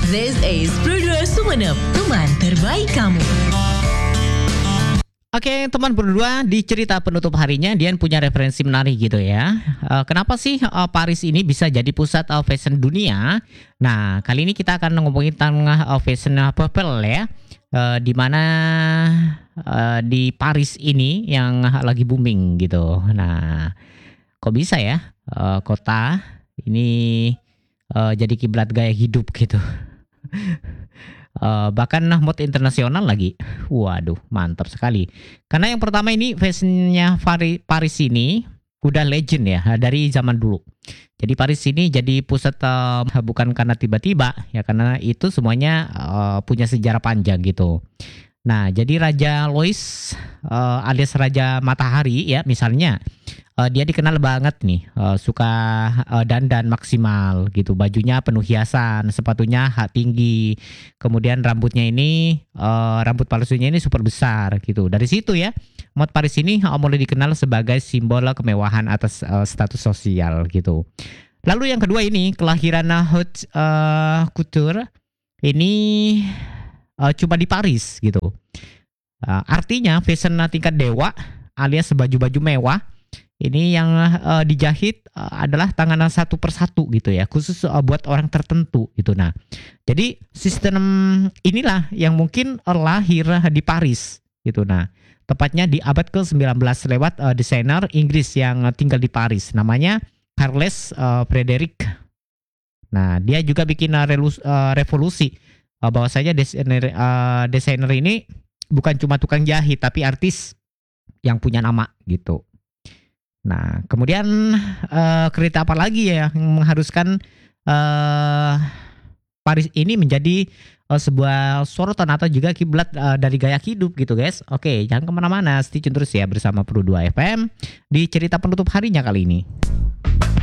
This is Pro2 Sumenep, teman terbaik kamu. Oke, teman berdua, di cerita penutup harinya Dian punya referensi menarik gitu ya. Kenapa sih Paris ini bisa jadi pusat fashion dunia? Nah, kali ini kita akan ngomongin tentang fashion purple ya. Di mana di Paris ini yang lagi booming gitu. Nah, kok bisa ya kota ini jadi kiblat gaya hidup gitu. Bahkan mode internasional lagi. Waduh, mantap sekali. Karena yang pertama ini fashionnya Paris ini udah legend ya dari zaman dulu. Jadi Paris ini jadi pusat bukan karena tiba-tiba ya, karena itu semuanya punya sejarah panjang gitu. Nah, jadi Raja Louis alias Raja Matahari ya misalnya, dia dikenal banget nih suka dandan maksimal gitu, bajunya penuh hiasan, sepatunya hak tinggi, kemudian rambutnya ini rambut palsunya ini super besar gitu. Dari situ ya mod Paris ini mulai dikenal sebagai simbol kemewahan atas status sosial gitu. Lalu yang kedua ini kelahiran haute couture ini cuma di Paris gitu. Artinya fashion tingkat dewa alias baju-baju mewah ini yang dijahit adalah tangan satu persatu gitu ya, khusus buat orang tertentu gitu. Nah, jadi sistem inilah yang mungkin lahir di Paris gitu. Nah, tepatnya di abad ke-19 lewat desainer Inggris yang tinggal di Paris, namanya Charles Frederick. Nah, dia juga bikin revolusi bahwasanya desainer ini bukan cuma tukang jahit tapi artis yang punya nama gitu. Nah, kemudian kereta apa lagi ya yang mengharuskan Paris ini menjadi sebuah sorotan atau juga kiblat dari gaya hidup gitu guys. Oke, jangan kemana-mana, stay tune terus ya bersama Pro2 FM di cerita penutup harinya kali ini.